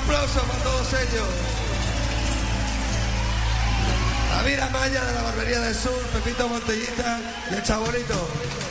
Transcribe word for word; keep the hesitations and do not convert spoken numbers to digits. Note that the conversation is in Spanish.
aplauso para todos ellos. David Amaya de la Barbería del Sur, Pepito Montellita y el Chabolito.